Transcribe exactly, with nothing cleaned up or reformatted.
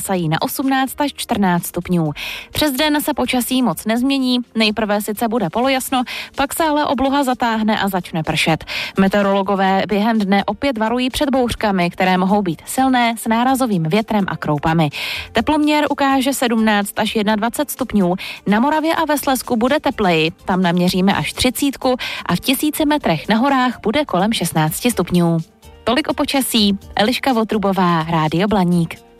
klesají na osmnáct až čtrnáct stupňů. Přes den se počasí moc nezmění, nejprve sice bude polojasno, pak se ale obloha zatáhne a začne pršet. Meteorologové během dne opět varují před bouřkami, které mohou být silné s nárazovým větrem a kroupami. Teploměr ukáže sedmnáct až dvacet jedna stupňů, na Moravě a ve Slezsku bude tepleji, tam naměříme až třicítku a v tisíci metrech na horách bude kolem šestnáct stupňů. Tolik o počasí, Eliška Votrubová, Rádio Blaník.